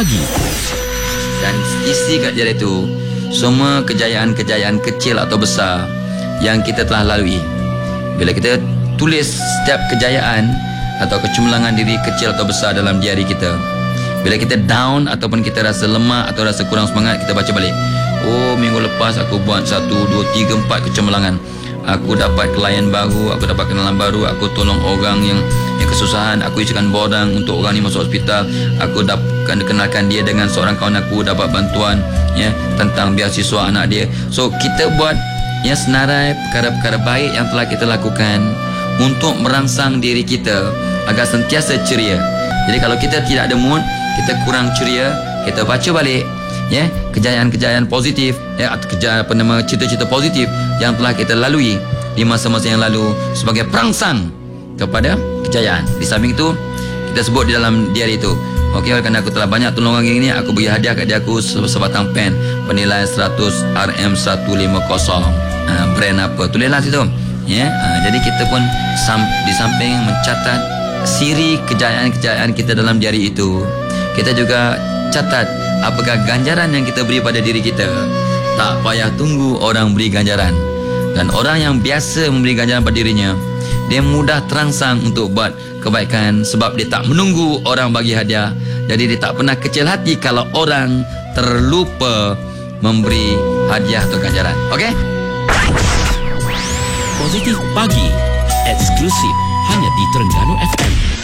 Pagi. Dan isi kat jari itu semua kejayaan-kejayaan kecil atau besar yang kita telah lalui. Bila kita tulis setiap kejayaan atau kecemerlangan diri kecil atau besar dalam diari kita, bila kita down ataupun kita rasa lemah atau rasa kurang semangat, kita baca balik. Oh, minggu lepas aku buat 1, 2, 3, 4 kecemerlangan. Aku dapat klien baru, aku dapat kenalan baru, aku tolong orang yang kesusahan, aku isikan borang untuk orang ni masuk hospital, aku dapat kenalkan dia dengan seorang kawan aku, dapat bantuan tentang beasiswa anak dia. So kita buat senarai perkara-perkara baik yang telah kita lakukan untuk merangsang diri kita agar sentiasa ceria. Jadi kalau kita tidak ada mood, kita kurang ceria, kita baca balik kejayaan-kejayaan positif, cita-cita positif yang telah kita lalui di masa-masa yang lalu sebagai perangsang kepada kejayaan. Di samping itu, kita sebut di dalam diari itu, okey, kerana aku telah banyak tolong orang ini, aku beri hadiah kat dia aku sebatang pen bernilai 100 RM150, brand apa, tulislah situ. Jadi kita pun di samping mencatat siri kejayaan-kejayaan kita dalam diari itu, kita juga catat apakah ganjaran yang kita beri pada diri kita. Tak payah tunggu orang beri ganjaran. Dan orang yang biasa memberi ganjaran pada dirinya, dia mudah terangsang untuk buat kebaikan sebab dia tak menunggu orang bagi hadiah. Jadi dia tak pernah kecil hati kalau orang terlupa memberi hadiah atau ganjaran. Okey? Positif Pagi. Eksklusif hanya di Terengganu FM.